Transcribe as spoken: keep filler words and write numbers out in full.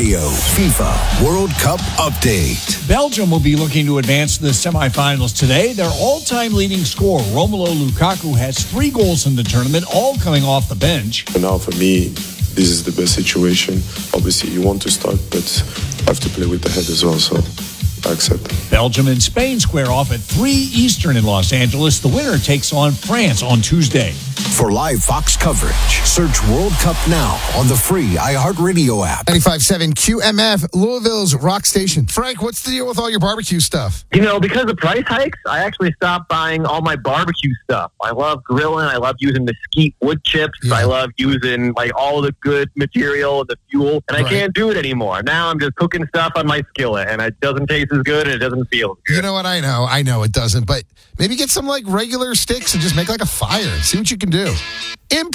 FIFA World Cup update. Belgium will be looking to advance to the semifinals today. Their all-time leading scorer, Romelu Lukaku, has three goals in the tournament, all coming off the bench. And now for me, this is the best situation. Obviously, you want to start, but I have to play with the head as well, so I accept. Belgium and Spain square off at three Eastern in Los Angeles. The winner takes on France on Tuesday. For live Fox coverage, search World Cup now on the free iHeartRadio app. ninety-five point seven Q M F, Louisville's rock station. Frank, what's the deal with all your barbecue stuff? You know, because of price hikes, I actually stopped buying all my barbecue stuff. I love grilling. I love using mesquite wood chips. Yeah. I love using like all the good material, the fuel, and I Right. can't do it anymore. Now I'm just cooking stuff on my skillet, and it doesn't taste as good, and it doesn't feel as good. You know what? I know. I know it doesn't, but maybe get some like regular sticks and just make like a fire and see what you can do.